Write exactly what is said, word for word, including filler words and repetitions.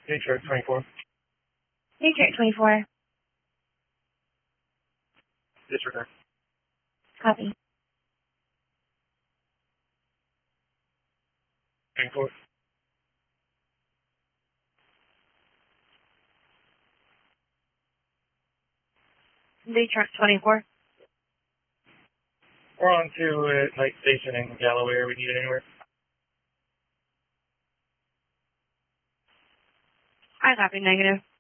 Detroit twenty-four. Detroit twenty-four. Disregard. Copy. twenty-four. Detroit twenty-four. We're on to uh, Night Station in Galloway. Are we needed anywhere? I copy, negative.